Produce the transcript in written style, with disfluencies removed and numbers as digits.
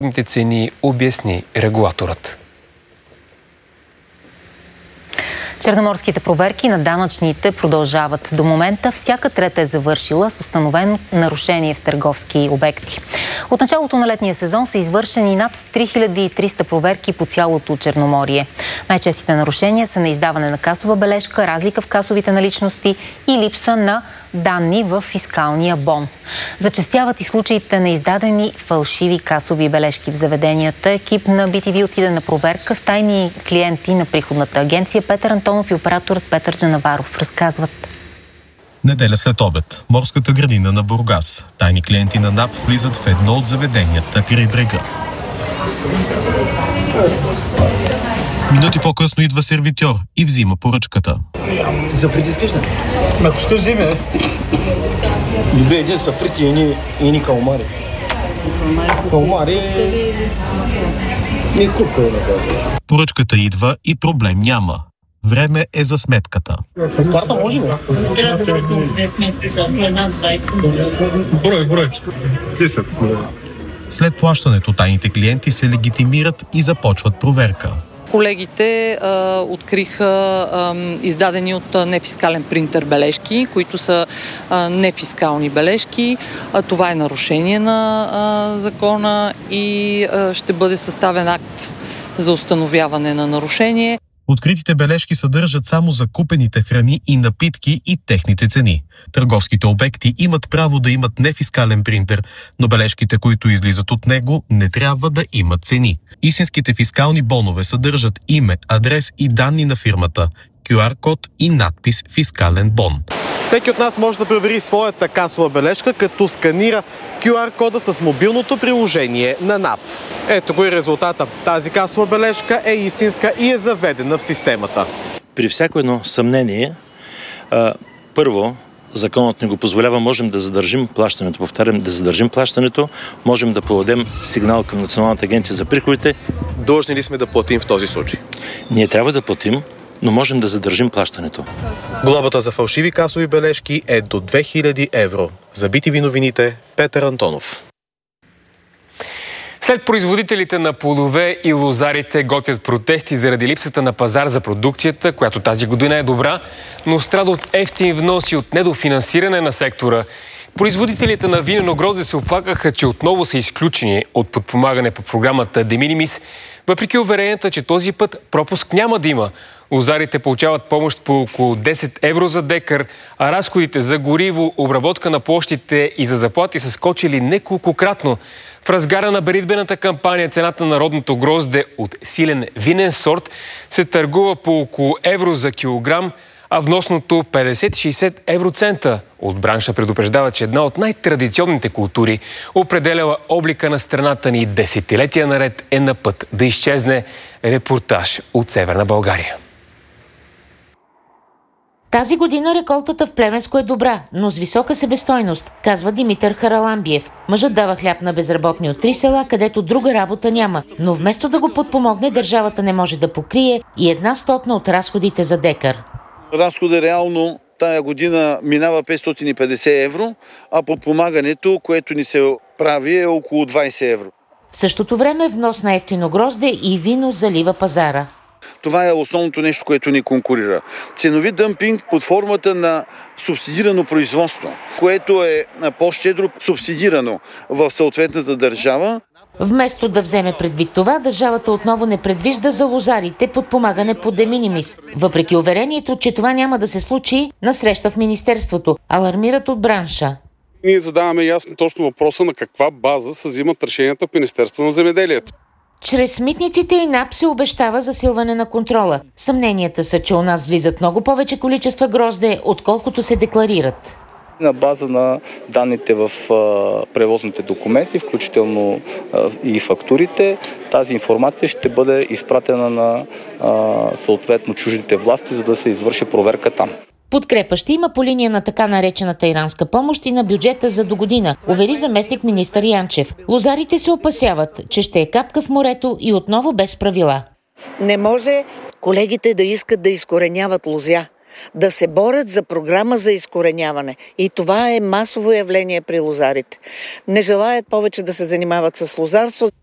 цени, обясни регулаторът. Черноморските проверки на данъчните продължават. До момента всяка трета е завършила с установено нарушение в търговски обекти. От началото на летния сезон са извършени над 3300 проверки по цялото Черноморие. Най-честите нарушения са на издаване на касова бележка, разлика в касовите наличности и липса на данни в фискалния бон. Зачестяват и случаите на издадени фалшиви касови бележки в заведенията. Екип на BTV отиде на проверка с тайни клиенти на приходната агенция. Петър Антонов и операторът Петър Джанаваров разказват. Неделя след обед. Морската градина на Бургас. Тайни клиенти на НАП влизат в едно от заведенията край брега. Минути по-късно идва сервитьор и взима поръчката. Сафрити искаш ли? Ако искаш, вземи. Добре, един сафрити и ни калмари. Калмари и крупка е наказва. Поръчката идва и проблем няма. Време е за сметката. С карта може ли? Трябва да бъде сметка за една 20. Брой. 10. След плащането тайните клиенти се легитимират и започват проверка. Колегите откриха издадени от нефискален принтер бележки, които са нефискални бележки. Това е нарушение на закона и ще бъде съставен акт за установяване на нарушение. Откритите бележки съдържат само закупените храни и напитки и техните цени. Търговските обекти имат право да имат нефискален принтер, но бележките, които излизат от него, не трябва да имат цени. Истинските фискални бонове съдържат име, адрес и данни на фирмата, QR-код и надпис «Фискален бон». Всеки от нас може да провери своята касова бележка, като сканира QR-кода с мобилното приложение на НАП. Ето го и резултата. Тази касова бележка е истинска и е заведена в системата. При всяко едно съмнение, първо, законът ни го позволява, можем да задържим плащането. Повтарям, да задържим плащането, можем да подадем сигнал към Националната агенция за приходите. Длъжни ли сме да платим в този случай? Ние трябва да платим, но можем да задържим плащането. Глобата за фалшиви касови бележки е до 2000 евро. За BTV новините, Петър Антонов. След производителите на плодове и лозарите готвят протести заради липсата на пазар за продукцията, която тази година е добра, но страда от евтин внос и от недофинансиране на сектора. Производителите на винено грозде се оплакаха, че отново са изключени от подпомагане по програмата De Minimis, въпреки уверенията, че този път пропуск няма да има. Лозарите получават помощ по около 10 евро за декар, а разходите за гориво, обработка на площите и за заплати са скочили неколкократно. В разгара на беритбената кампания цената на родното грозде от силен винен сорт се търгува по около евро за килограм, а вносното 50-60 евроцента. От бранша предупреждава, че една от най-традиционните култури, определяла облика на страната ни десетилетия наред, е на път да изчезне. Репортаж от Северна България. Тази година реколтата в Плевенско е добра, но с висока себестойност, казва Димитър Хараламбиев. Мъжът дава хляб на безработни от 3 села, където друга работа няма, но вместо да го подпомогне, държавата не може да покрие и 1/100 от разходите за декар. Разходът реално тая година минава 550 евро, а подпомагането, което ни се прави, е около 20 евро. В същото време внос на евтино грозде и вино залива пазара. Това е основното нещо, което ни конкурира. Ценови дъмпинг под формата на субсидирано производство, което е по-щедро субсидирано в съответната държава. Вместо да вземе предвид това, държавата отново не предвижда за лозарите подпомагане по De Minimis. Въпреки уверението, че това няма да се случи, на среща в Министерството алармират от бранша. Ние задаваме ясно точно въпроса на каква база се взимат решенията в Министерство на земеделието. Чрез митниците и НАП се обещава засилване на контрола. Съмненията са, че у нас влизат много повече количества грозде, отколкото се декларират. На база на данните в превозните документи, включително и фактурите, тази информация ще бъде изпратена на съответно чуждите власти, за да се извърши проверка там. Подкрепа ще има по линия на така наречената иранска помощ и на бюджета за догодина, увери заместник министър Янчев. Лозарите се опасяват, че ще е капка в морето и отново без правила. Не може колегите да искат да изкореняват лозя, да се борят за програма за изкореняване. И това е масово явление при лозарите. Не желаят повече да се занимават с лозарство.